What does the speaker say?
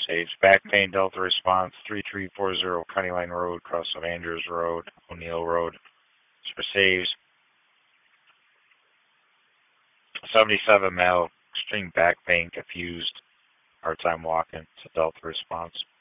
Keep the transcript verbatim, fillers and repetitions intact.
Saves. Back pain, Delta response, three three four zero County Line Road, across of Andrews Road, O'Neill Road. For saves. seventy-seven male, extreme back pain, confused, hard time walking. It's a Delta response.